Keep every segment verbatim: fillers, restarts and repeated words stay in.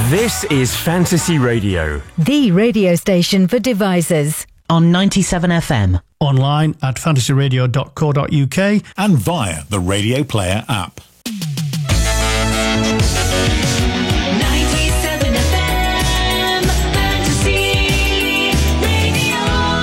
This is Fantasy Radio, the radio station for devisers. On ninety-seven F M. Online at fantasy radio dot co dot U K and via the Radio Player app. ninety-seven F M, Fantasy Radio.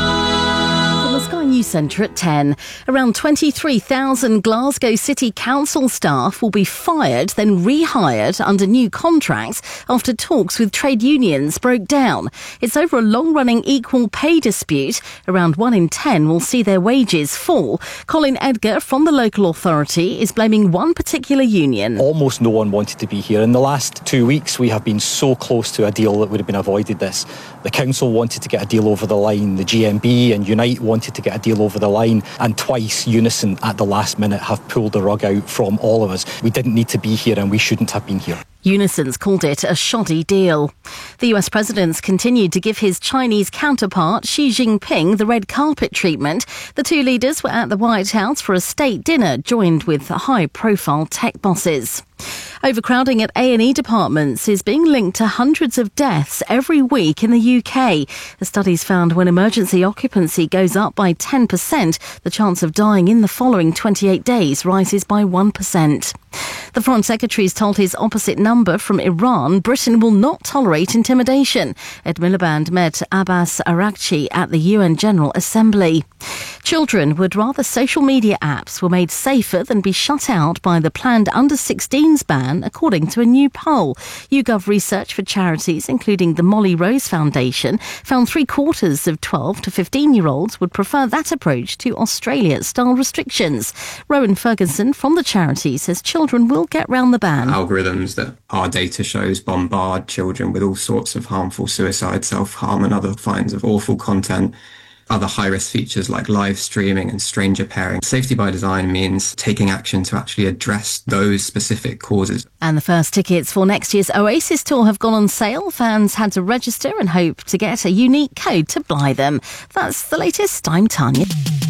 From the Sky News Centre at ten. Around twenty-three thousand Glasgow City Council staff will be fired, then rehired under new contracts after talks with trade unions broke down. It's over a long-running equal pay dispute. Around one in ten will see their wages fall. Colin Edgar from the local authority is blaming one particular union. Almost no one wanted to be here. In the last two weeks, we have been so close to a deal that would have been avoided this. The council wanted to get a deal over the line. The G M B and Unite wanted to get a deal over the line. And twice, Unison at the last minute have pulled the rug out from all of us. We didn't need to be here and we shouldn't have been here. Unison's called it a shoddy deal. The U S president's continued to give his Chinese counterpart Xi Jinping the red carpet treatment. The two leaders were at the White House for a state dinner joined with high-profile tech bosses. Overcrowding at A and E departments is being linked to hundreds of deaths every week in the U K. The studies found when emergency occupancy goes up by ten percent, the chance of dying in the following twenty-eight days rises by one percent. The Foreign Secretary's told his opposite number from Iran Britain will not tolerate intimidation. Ed Miliband met Abbas Araghchi at the U N General Assembly. Children would rather social media apps were made safer than be shut out by the planned under sixteens ban, according to a new poll. YouGov research for charities, including the Molly Rose Foundation, found three quarters of twelve to fifteen-year-olds would prefer that approach to Australia-style restrictions. Rowan Ferguson from the charity says children will get round the ban. Algorithms that our data shows bombard children with all sorts of harmful suicide, self-harm and other kinds of awful content. Other high-risk features like live streaming and stranger pairing. Safety by design means taking action to actually address those specific causes. And the first tickets for next year's Oasis tour have gone on sale. Fans had to register and hope to get a unique code to buy them. That's the latest. I'm Tanya.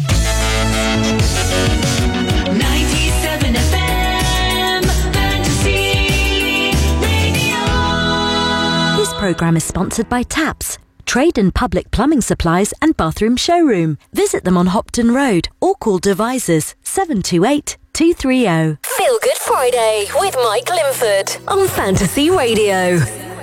ninety-seven F M, Fantasy Radio. This programme is sponsored by Taps, trade and public plumbing supplies and bathroom showroom. Visit them on Hopton Road or call Devisers seven two eight, two three zero. Feel Good Friday with Mike Linford on Fantasy Radio.